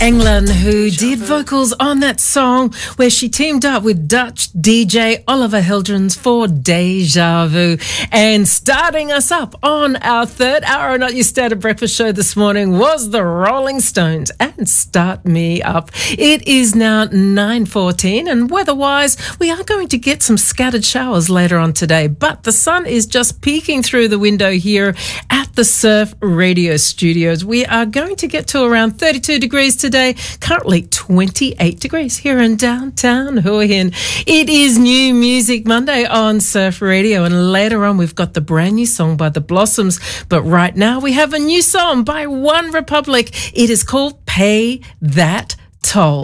England, who did vocals on that song where she teamed up with Dutch DJ Oliver Hildrens for Deja Vu. And starting us up on our third hour Not Your Standard Breakfast show this morning was the Rolling Stones and Start Me Up. It is now 9:14 and weather-wise, we are going to get some scattered showers later on today, but the sun is just peeking through the window here at the Surf Radio Studios. We are going to get to around 32 degrees today, currently 28 degrees here in downtown Hua Hin. It is New Music Monday on Surf Radio, and later on we've got the brand new song by The Blossoms, but right now we have a new song by One Republic. It is called Pay That Toll.